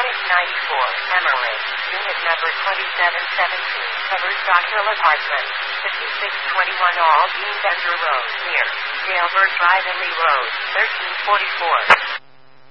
Unit 94, Emerald. Unit number 2717, covers Rockville Apartment, 5621 All Bean Bender Road, near Dalebert Drive and Lee Road, 1344.